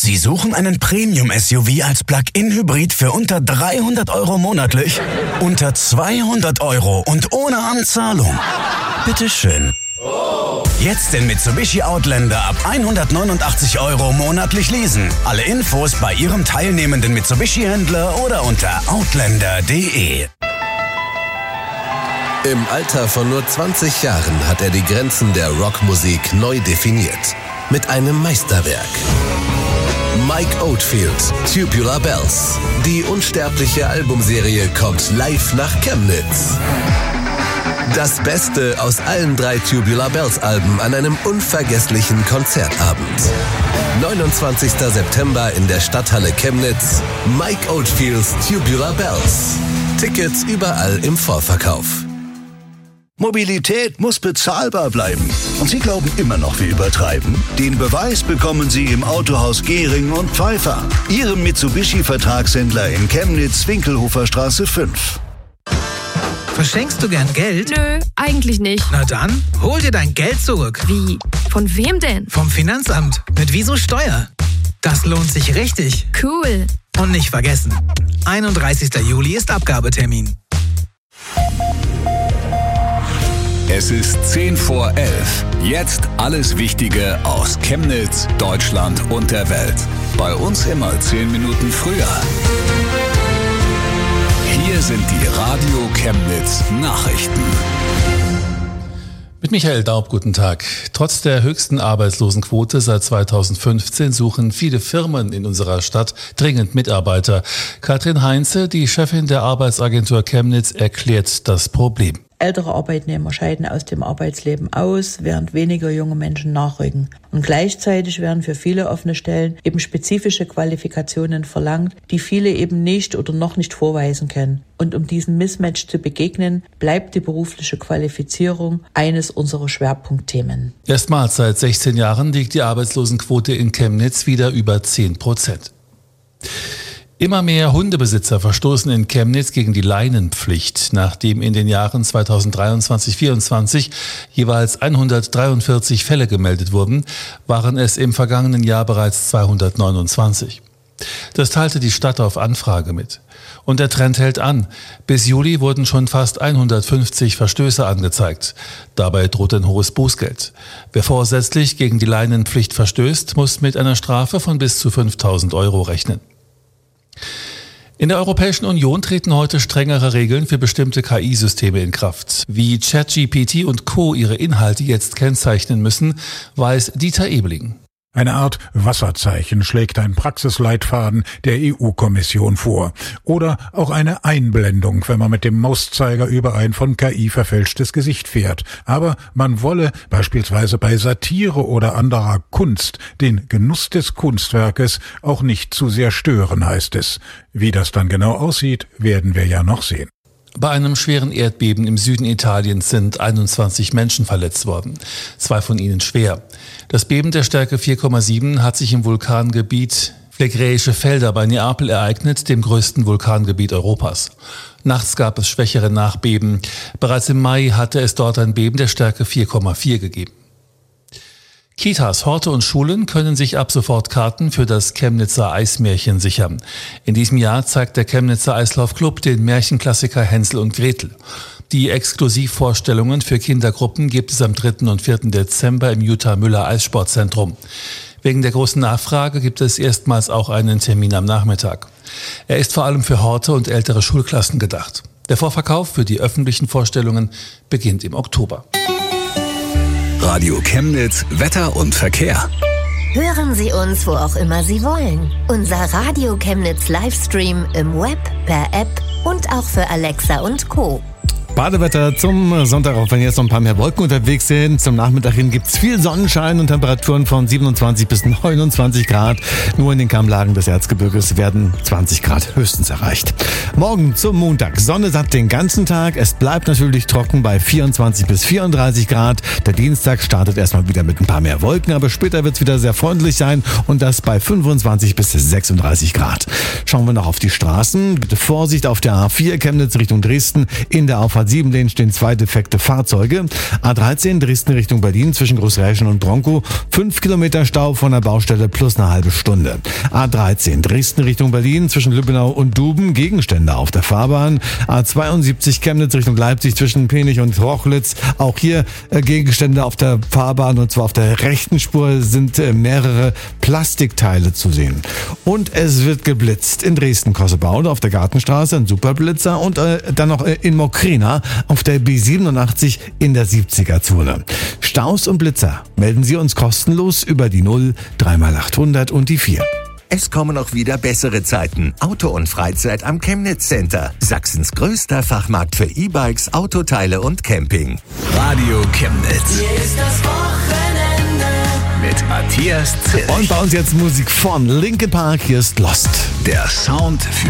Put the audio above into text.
Sie suchen einen Premium-SUV als Plug-in-Hybrid für unter 300 € monatlich? Unter 200 € und ohne Anzahlung? Bitteschön. Jetzt den Mitsubishi Outlander ab 189 € monatlich leasen. Alle Infos bei Ihrem teilnehmenden Mitsubishi-Händler oder unter outlander.de. Im Alter von nur 20 Jahren hat er die Grenzen der Rockmusik neu definiert. Mit einem Meisterwerk. Mike Oldfield, Tubular Bells. Die unsterbliche Albumserie kommt live nach Chemnitz. Das Beste aus allen 3 Tubular Bells Alben an einem unvergesslichen Konzertabend. 29. September in der Stadthalle Chemnitz. Mike Oldfields Tubular Bells. Tickets überall im Vorverkauf. Mobilität muss bezahlbar bleiben. Und Sie glauben immer noch, wir übertreiben? Den Beweis bekommen Sie im Autohaus Gehring und Pfeiffer. Ihrem Mitsubishi-Vertragshändler in Chemnitz, Winkelhoferstraße 5. Verschenkst du gern Geld? Nö, eigentlich nicht. Na dann, hol dir dein Geld zurück. Wie? Von wem denn? Vom Finanzamt. Mit Wieso Steuer. Das lohnt sich richtig. Cool. Und nicht vergessen, 31. Juli ist Abgabetermin. Es ist 10 vor 11. Jetzt alles Wichtige aus Chemnitz, Deutschland und der Welt. Bei uns immer 10 Minuten früher. Hier sind die Radio Chemnitz Nachrichten. Mit Michael Daub, guten Tag. Trotz der höchsten Arbeitslosenquote seit 2015 suchen viele Firmen in unserer Stadt dringend Mitarbeiter. Katrin Heinze, die Chefin der Arbeitsagentur Chemnitz, erklärt das Problem. Ältere Arbeitnehmer scheiden aus dem Arbeitsleben aus, während weniger junge Menschen nachrücken. Und gleichzeitig werden für viele offene Stellen eben spezifische Qualifikationen verlangt, die viele eben nicht oder noch nicht vorweisen können. Und um diesem Mismatch zu begegnen, bleibt die berufliche Qualifizierung eines unserer Schwerpunktthemen. Erstmals seit 16 Jahren liegt die Arbeitslosenquote in Chemnitz wieder über 10%. Immer mehr Hundebesitzer verstoßen in Chemnitz gegen die Leinenpflicht. Nachdem in den Jahren 2023-24 jeweils 143 Fälle gemeldet wurden, waren es im vergangenen Jahr bereits 229. Das teilte die Stadt auf Anfrage mit. Und der Trend hält an. Bis Juli wurden schon fast 150 Verstöße angezeigt. Dabei droht ein hohes Bußgeld. Wer vorsätzlich gegen die Leinenpflicht verstößt, muss mit einer Strafe von bis zu 5.000 € rechnen. In der Europäischen Union treten heute strengere Regeln für bestimmte KI-Systeme in Kraft. Wie ChatGPT und Co. ihre Inhalte jetzt kennzeichnen müssen, weiß Dieter Ebeling. Eine Art Wasserzeichen schlägt ein Praxisleitfaden der EU-Kommission vor. Oder auch eine Einblendung, wenn man mit dem Mauszeiger über ein von KI verfälschtes Gesicht fährt. Aber man wolle beispielsweise bei Satire oder anderer Kunst den Genuss des Kunstwerkes auch nicht zu sehr stören, heißt es. Wie das dann genau aussieht, werden wir ja noch sehen. Bei einem schweren Erdbeben im Süden Italiens sind 21 Menschen verletzt worden, 2 von ihnen schwer. Das Beben der Stärke 4,7 hat sich im Vulkangebiet Phlegräische Felder bei Neapel ereignet, dem größten Vulkangebiet Europas. Nachts gab es schwächere Nachbeben. Bereits im Mai hatte es dort ein Beben der Stärke 4,4 gegeben. Kitas, Horte und Schulen können sich ab sofort Karten für das Chemnitzer Eismärchen sichern. In diesem Jahr zeigt der Chemnitzer Eislaufclub den Märchenklassiker Hänsel und Gretel. Die Exklusivvorstellungen für Kindergruppen gibt es am 3. und 4. Dezember im Jutta Müller Eissportzentrum. Wegen der großen Nachfrage gibt es erstmals auch einen Termin am Nachmittag. Er ist vor allem für Horte und ältere Schulklassen gedacht. Der Vorverkauf für die öffentlichen Vorstellungen beginnt im Oktober. Radio Chemnitz, Wetter und Verkehr. Hören Sie uns, wo auch immer Sie wollen. Unser Radio Chemnitz Livestream im Web, per App und auch für Alexa und Co. Badewetter zum Sonntag, auch wenn jetzt noch ein paar mehr Wolken unterwegs sind. Zum Nachmittag hin gibt es viel Sonnenschein und Temperaturen von 27 bis 29 Grad. Nur in den Kammlagen des Erzgebirges werden 20 Grad höchstens erreicht. Morgen zum Montag. Sonne satt den ganzen Tag. Es bleibt natürlich trocken bei 24 bis 34 Grad. Der Dienstag startet erstmal wieder mit ein paar mehr Wolken, aber später wird es wieder sehr freundlich sein und das bei 25 bis 36 Grad. Schauen wir noch auf die Straßen. Bitte Vorsicht auf der A4 Chemnitz Richtung Dresden in der Auffahrt A7-Lane stehen 2 defekte Fahrzeuge. A13 Dresden Richtung Berlin zwischen Großräschen und Bronkow. 5 Kilometer Stau von der Baustelle plus eine halbe Stunde. A13 Dresden Richtung Berlin zwischen Lübbenau und Duben. Gegenstände auf der Fahrbahn. A72 Chemnitz Richtung Leipzig zwischen Penich und Rochlitz. Auch hier Gegenstände auf der Fahrbahn, und zwar auf der rechten Spur sind mehrere Plastikteile zu sehen. Und es wird geblitzt in Dresden-Kossebaude auf der Gartenstraße, ein Superblitzer, und dann noch in Mokrina auf der B87 in der 70er-Zone. Staus und Blitzer melden Sie uns kostenlos über die 0 3x800 und die 4. Es kommen auch wieder bessere Zeiten. Auto und Freizeit am Chemnitz Center. Sachsens größter Fachmarkt für E-Bikes, Autoteile und Camping. Radio Chemnitz. Hier ist das Wochenende mit Matthias Zilch. Und bei uns jetzt Musik von Linkin Park. Hier ist Lost. Der Sound für